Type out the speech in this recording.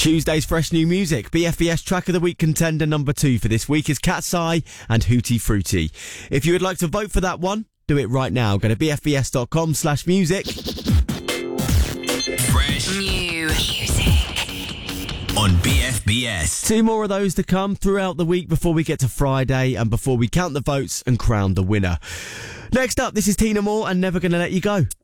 Tuesday's fresh new music. BFBS Track of the Week contender number 2 for this week is Cat's Eye and Hootie Fruity. If you would like to vote for that one, do it right now. Go to bfbs.com/music. Fresh new music on BFBS. 2 more of those to come throughout the week before we get to Friday and before we count the votes and crown the winner. Next up, this is Tina Moore and Never Gonna Let You Go.